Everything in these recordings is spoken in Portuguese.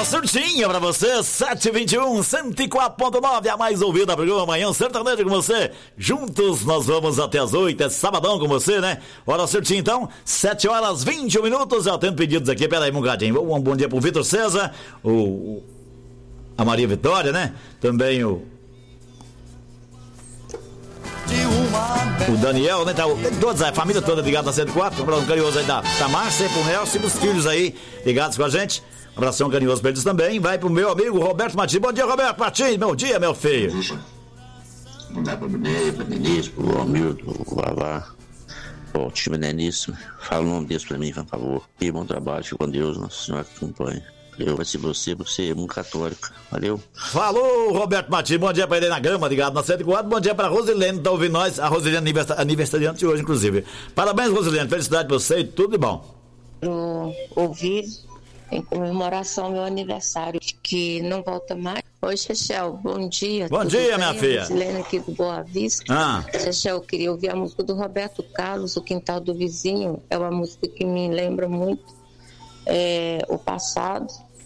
Hora certinha pra você, 7h21, 104.9, a mais ouvida programa Manhã Sertanejo com você. Juntos nós vamos até as 8, é sabadão com você, né? Hora certinha então, 7h21. Eu tenho pedidos aqui, peraí um bocadinho. Um bom dia pro Vitor César, a Maria Vitória, né? Também o Daniel, né? Tá, todos, a família toda ligada na 104. Um abração carinhoso aí da Márcia, pro Nelson e os filhos aí ligados com a gente. Um abração carinhoso pra eles também. Vai pro meu amigo Roberto Martins. Bom dia, Roberto Martins. Bom dia, meu filho. Não dá pra Mineiro, pra Denise, pro Romildo, pro Vavá, pro time Neníssimo. Fala o nome deles pra mim, por favor. E bom trabalho, fique com Deus, Nossa Senhora que acompanha. Eu vai ser você um católico. Valeu. Falou, Roberto Martins. Bom dia pra ele na grama, ligado na 104. Bom dia pra Rosilene, tá ouvindo nós. A Rosilene aniversariante de hoje, inclusive. Parabéns, Rosilene. Felicidade pra você e tudo de bom. Ouvir em comemoração ao meu aniversário, que não volta mais. Oi, Chechel, bom dia. Bom dia, minha filha. Rosilene aqui do Boa Vista. Chechel, eu queria ouvir a música do Roberto Carlos, O Quintal do Vizinho. É uma música que me lembra muito o passado.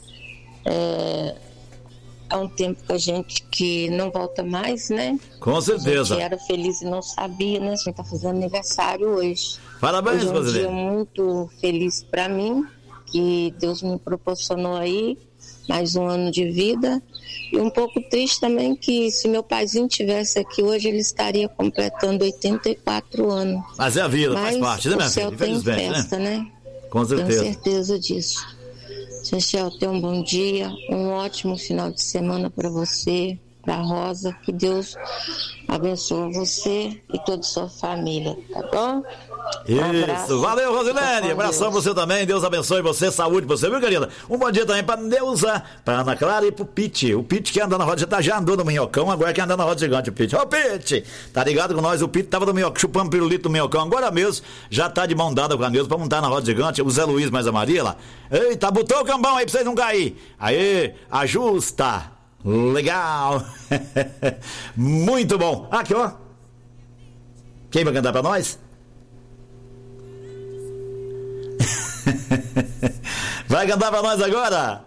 É um tempo que a gente que não volta mais, né? Com certeza. A gente era feliz e não sabia, né? A gente tá fazendo aniversário hoje. Parabéns, hoje é um Rosilene. dia muito feliz para mim, que Deus me proporcionou aí mais um ano de vida. E um pouco triste também que se meu paizinho tivesse aqui hoje, ele estaria completando 84 anos. Mas é a vida, faz parte, né, minha filha? O céu tem festa, né? Com certeza. Tenho certeza disso. Chechel, tenha um bom dia, um ótimo final de semana para você, para Rosa, que Deus abençoe você e toda a sua família, tá bom? Isso, valeu, Rosilene, abração pra você também, Deus abençoe você, saúde pra você, viu, querida? Um bom dia também pra Neuza, pra Ana Clara e pro Pete, o Pete que anda na roda, já andou no minhocão, agora que anda na roda gigante, o Pete. Ô, Pete, tá ligado com nós? O Pete tava no minhocão, chupando pirulito do minhocão, agora mesmo, já tá de mão dada com a Neuza pra montar na roda gigante, o Zé Luiz mais a Maria lá. Eita, botou o cambão aí pra vocês não cair. Aí, ajusta. Legal. Muito bom. Aqui, ó. Quem vai cantar pra nós? Vai cantar pra nós agora?